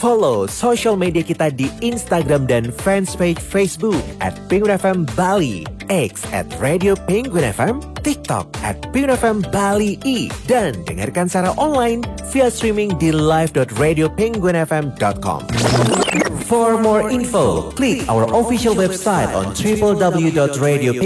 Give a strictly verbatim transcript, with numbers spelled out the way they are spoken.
Follow social media kita di Instagram dan fanspage Facebook at Penguin F M Bali, X at Radio Penguin F M, TikTok at Penguin F M Bali I, dan dengarkan secara online via streaming di live dot radio penguin f m dot com. For more info, klik our official website on w w w dot radio